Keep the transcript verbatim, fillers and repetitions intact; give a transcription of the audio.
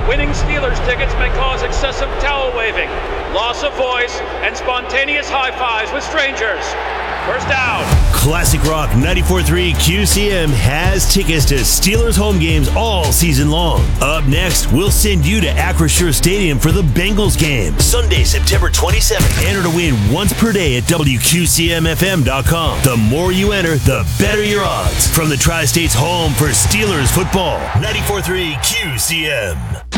Winning Steelers tickets may cause excessive towel waving, loss of voice, and spontaneous high fives with strangers. First down. Classic Rock ninety-four point three Q C M has tickets to Steelers home games all season long. Up next, we'll send you to Acrisure Stadium for the Bengals game, Sunday, September twenty-seventh. Enter to win once per day at W Q C M F M dot com. The more you enter, the better your odds. From the Tri-State's home for Steelers football, ninety-four point three Q C M.